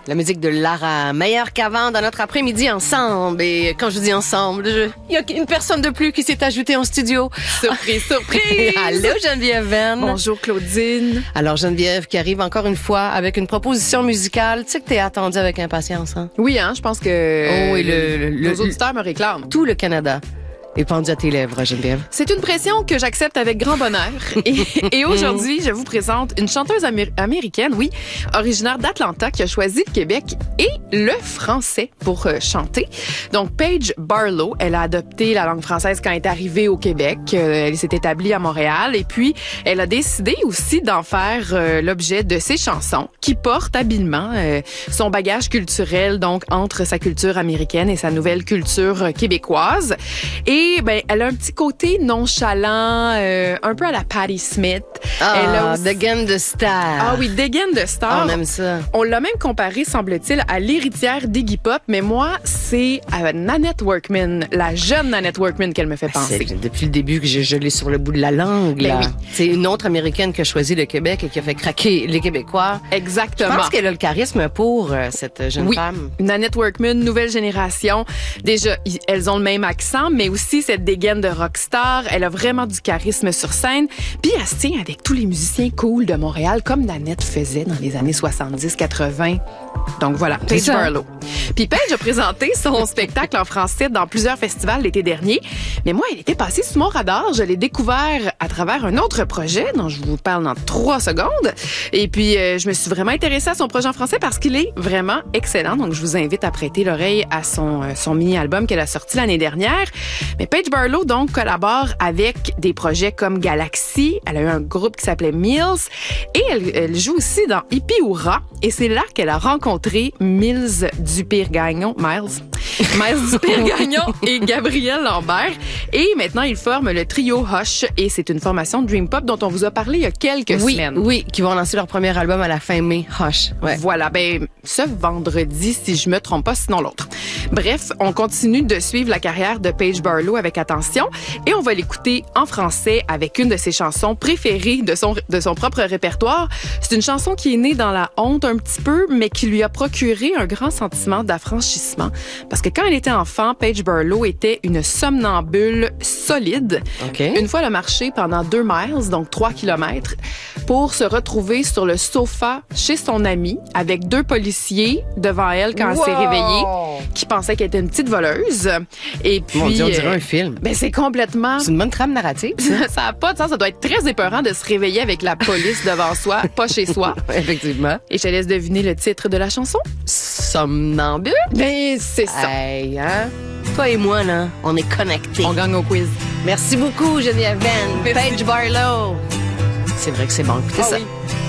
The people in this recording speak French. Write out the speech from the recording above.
La musique de Lara, meilleure qu'avant dans notre après-midi ensemble. Et quand je dis ensemble, il y a une personne de plus qui s'est ajoutée en studio. Surprise, surprise! Allô Geneviève Venn. Bonjour Claudine. Alors Geneviève qui arrive encore une fois avec une proposition musicale. Tu sais que t'es attendue avec impatience, hein? Oui, hein, je pense que et nos auditeurs me réclament. Tout le Canada est pendu à tes lèvres, Geneviève. C'est une pression que j'accepte avec grand bonheur. Et aujourd'hui, je vous présente une chanteuse américaine, oui, originaire d'Atlanta, qui a choisi le Québec et le français pour chanter. Donc, Paige Barlow, elle a adopté la langue française quand elle est arrivée au Québec. Elle s'est établie à Montréal et puis elle a décidé aussi d'en faire l'objet de ses chansons qui portent habilement son bagage culturel, donc entre sa culture américaine et sa nouvelle culture québécoise. Et ben, elle a un petit côté nonchalant, un peu à la Patti Smith. Elle a aussi... dégaine de star. Ah oui, dégaine de star. On aime ça. On l'a même comparé, semble-t-il, à l'héritière d'Iggy Pop, mais moi, c'est à Nanette Workman, la jeune Nanette Workman qu'elle me fait penser. C'est depuis le début que je l'ai sur le bout de la langue. Ben là. oui. C'est une autre Américaine qui a choisi le Québec et qui a fait craquer les Québécois. Exactement. Je pense qu'elle a le charisme pour cette jeune femme. Nanette Workman, nouvelle génération. Déjà, elles ont le même accent, mais aussi cette dégaine de rockstar. Elle a vraiment du charisme sur scène. Puis elle se tient avec tous les musiciens cool de Montréal, comme Nanette faisait dans les années 70-80. Donc voilà, Paige Barlow. Puis Paige a présenté son spectacle en français dans plusieurs festivals l'été dernier. Mais moi, elle était passée sous mon radar. Je l'ai découvert à travers un autre projet dont je vous parle dans 3 secondes. Et puis, je me suis vraiment intéressée à son projet en français parce qu'il est vraiment excellent. Donc, je vous invite à prêter l'oreille à son mini-album qu'elle a sorti l'année dernière. Mais Paige Barlow, donc, collabore avec des projets comme Galaxy. Elle a eu un groupe qui s'appelait Mills. Et elle joue aussi dans Hippie Hourra. Et c'est là qu'elle a rencontré Miles Dupire-Gagnon et Gabriel Lambert. Et maintenant, ils forment le trio Hush. Et c'est une formation de Dream Pop dont on vous a parlé il y a quelques semaines. Oui, qui vont lancer leur premier album à la fin mai. Hush. Ouais. Voilà, ben ce vendredi, si je me trompe pas, sinon l'autre. Bref, on continue de suivre la carrière de Paige Barlow avec attention et on va l'écouter en français avec une de ses chansons préférées de son propre répertoire. C'est une chanson qui est née dans la honte un petit peu, mais qui lui a procuré un grand sentiment d'affranchissement. Parce que quand elle était enfant, Paige Barlow était une somnambule solide. Okay. Une fois, elle a marché pendant 2 miles, donc 3 kilomètres, pour se retrouver sur le sofa chez son amie avec 2 policiers devant elle quand elle s'est réveillée, qui pensaient qu'elle était une petite voleuse. Et puis, mon Dieu, on dirait un film. Ben, c'est complètement... C'est une bonne trame narrative. Ça a pas de sens. Ça doit être très épeurant de se réveiller avec la police devant soi, pas chez soi. Effectivement. Et je te laisse deviner le titre de la chanson. Somnambule? Ben, c'est ça. Hey, hein? Toi et moi, là, on est connectés. On gagne au quiz. Merci beaucoup, Geneviève Venn. Merci. Paige Barlow. C'est vrai que c'est bon. Écoutez ça. Oui.